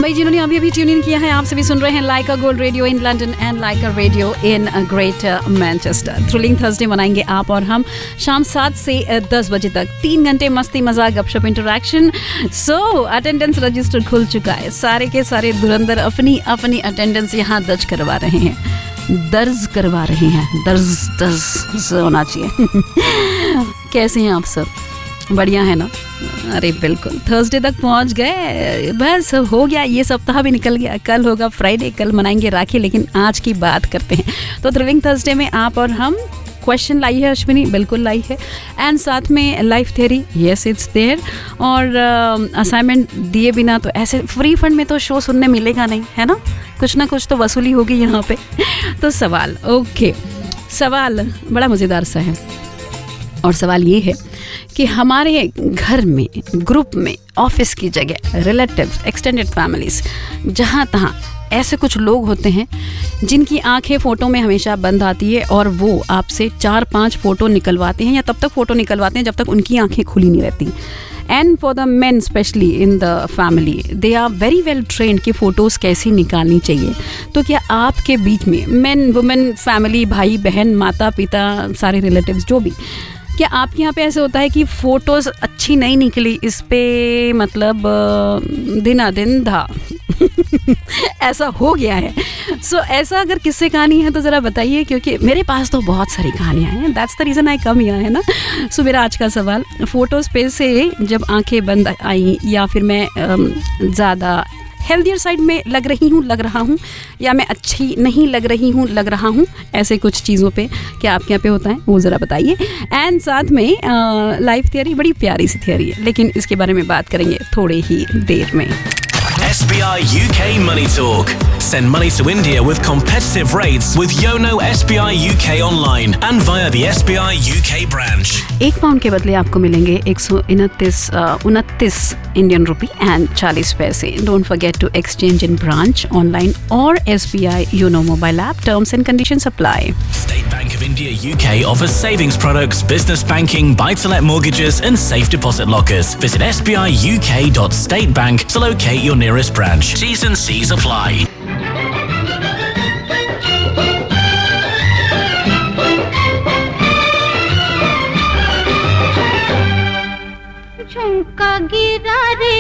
भाई जिन्होंने अभी अभी ट्यून इन किया है, आप सभी सुन रहे हैं लाइका gold radio in London and Lyca radio in greater Manchester. Thrilling Thursday मनाएंगे आप और हम शाम 7 से 10 बजे तक। 3 घंटे मस्ती मजाक गपशप इंटरैक्शन। सो अटेंडेंस रजिस्टर खुल चुका है। सारे के सारे धुरंधर अपनी अपनी अटेंडेंस यहाँ दर्ज करवा रहे हैं, दर्ज होना चाहिए। कैसे हैं आप सब? बढ़िया है ना? अरे बिल्कुल, थर्सडे तक पहुंच गए, बस हो गया, ये सप्ताह भी निकल गया। कल होगा फ्राइडे, कल मनाएंगे राखी, लेकिन आज की बात करते हैं। तो थ्रिलिंग थर्सडे में आप और हम क्वेश्चन लाई है अश्विनी, बिल्कुल लाई है, एंड साथ में life theory, yes it's there, और असाइनमेंट दिए बिना तो ऐसे फ्री फंड में तो शो सुनने मिलेगा नहीं, है ना? कुछ ना कुछ तो वसूली होगी यहाँ पे। तो सवाल, ओके, सवाल बड़ा मज़ेदार सा है, और सवाल ये है कि हमारे घर में, ग्रुप में, ऑफिस की जगह, रिलेटिव्स, एक्सटेंडेड फैमिलीज, जहाँ तहाँ ऐसे कुछ लोग होते हैं जिनकी आंखें फ़ोटो में हमेशा बंद आती है, और वो आपसे 4-5 फ़ोटो निकलवाते हैं, या तब तक फ़ोटो निकलवाते हैं जब तक उनकी आंखें खुली नहीं रहती। And for the main specially in the family, they are very well trained कि फ़ोटोज़ कैसी निकालनी चाहिए। तो क्या आपके बीच में, मेन वुमेन फैमिली, भाई बहन, माता पिता, सारे रिलेटिव्स जो भी, क्या आपके यहाँ पे ऐसे होता है कि फ़ोटोज़ अच्छी नहीं निकली, इस पे मतलब दिन धा ऐसा हो गया है? सो ऐसा अगर किस्से कहानी है तो ज़रा बताइए, क्योंकि मेरे पास तो बहुत सारी कहानियाँ हैं। That's the reason I come here, है ना? सो मेरा आज का सवाल, फ़ोटोज़ पे से जब आंखें बंद आई, या फिर मैं ज़्यादा हेल्दियर साइड में लग रहा हूँ, या मैं अच्छी नहीं लग रहा हूँ, ऐसे कुछ चीज़ों पे क्या आपके यहाँ पे होता है, वो ज़रा बताइए। एंड साथ में लाइफ थियरी, बड़ी प्यारी सी थियरी है, लेकिन इसके बारे में बात करेंगे थोड़ी ही देर में। SBI UK Money Talk. Send money to India with competitive rates with Yono SBI UK online and via the SBI UK branch. 1 pound के बदले आपको मिलेंगे 129 इंडियन रुपी एंड 40 पैसे। Don't forget to exchange in branch, online और SBI Yono mobile app. Terms and conditions apply. State Bank of India UK offers savings products, business banking, buy-to-let mortgages and safe deposit lockers. Visit sbiuk.statebank to locate your nearest branch. T's and C's apply. झुमका गिरा रे